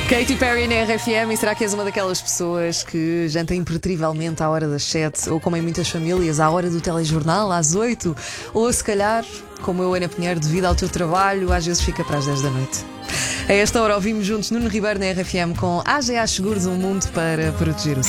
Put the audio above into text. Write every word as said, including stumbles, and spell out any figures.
Katy Perry na R F M. E será que és uma daquelas pessoas que janta impertrivelmente à hora das sete, ou como em muitas famílias, à hora do telejornal, às oito? Ou se calhar, como eu, Ana Pinheiro, devido ao teu trabalho, às vezes fica para as dez da noite? A esta hora ouvimos juntos Nuno Ribeiro na R F M com A G A Seguros, um mundo para proteger o